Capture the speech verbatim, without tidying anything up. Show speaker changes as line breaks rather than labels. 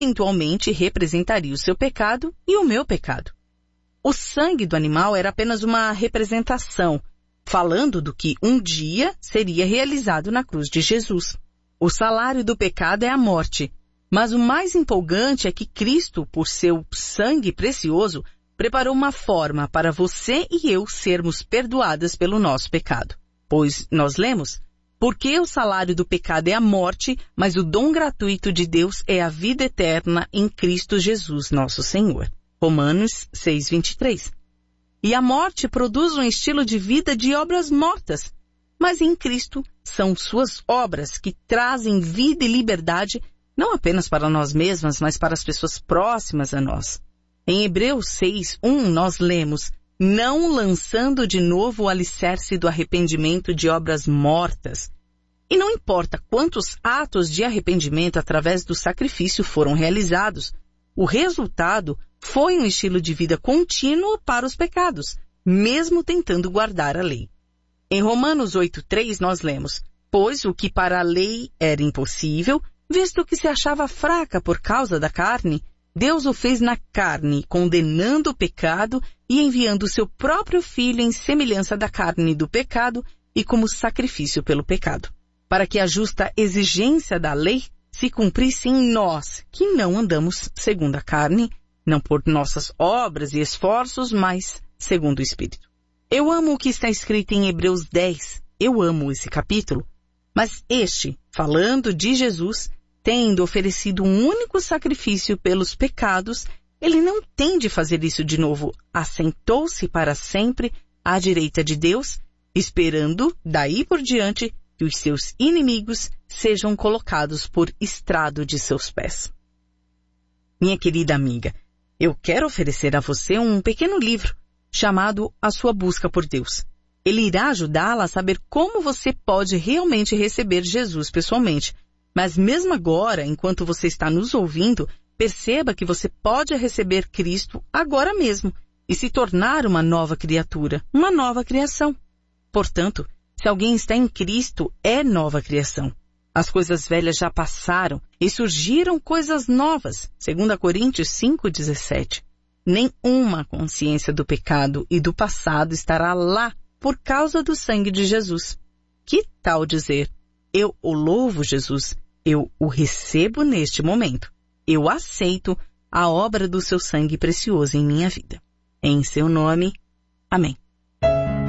eventualmente representaria o seu pecado e o meu pecado. O sangue do animal era apenas uma representação, falando do que um dia seria realizado na cruz de Jesus. O salário do pecado é a morte, mas o mais empolgante é que Cristo, por seu sangue precioso, preparou uma forma para você e eu sermos perdoadas pelo nosso pecado. Pois nós lemos, porque o salário do pecado é a morte, mas o dom gratuito de Deus é a vida eterna em Cristo Jesus, nosso Senhor. Romanos seis, vinte e três. E a morte produz um estilo de vida de obras mortas, mas em Cristo são suas obras que trazem vida e liberdade, não apenas para nós mesmas, mas para as pessoas próximas a nós. Em Hebreus seis, um, nós lemos, não lançando de novo o alicerce do arrependimento de obras mortas. E não importa quantos atos de arrependimento através do sacrifício foram realizados, o resultado foi um estilo de vida contínuo para os pecados, mesmo tentando guardar a lei. Em Romanos oito, três, nós lemos, pois o que para a lei era impossível, visto que se achava fraca por causa da carne, Deus o fez na carne, condenando o pecado e enviando o seu próprio Filho em semelhança da carne do pecado e como sacrifício pelo pecado, para que a justa exigência da lei se cumprisse em nós, que não andamos segundo a carne, não por nossas obras e esforços, mas segundo o Espírito. Eu amo o que está escrito em Hebreus dez, eu amo esse capítulo, mas este, falando de Jesus, tendo oferecido um único sacrifício pelos pecados, ele não tem de fazer isso de novo. Assentou-se para sempre à direita de Deus, esperando, daí por diante, que os seus inimigos sejam colocados por estrado de seus pés. Minha querida amiga, eu quero oferecer a você um pequeno livro chamado A Sua Busca por Deus. Ele irá ajudá-la a saber como você pode realmente receber Jesus pessoalmente. Mas mesmo agora, enquanto você está nos ouvindo, perceba que você pode receber Cristo agora mesmo e se tornar uma nova criatura, uma nova criação. Portanto, se alguém está em Cristo, é nova criação. As coisas velhas já passaram e surgiram coisas novas, segundo Coríntios cinco, dezessete. Nenhuma consciência do pecado e do passado estará lá por causa do sangue de Jesus. Que tal dizer, eu o louvo, Jesus, eu o recebo neste momento. Eu aceito a obra do seu sangue precioso em minha vida. Em seu nome, amém.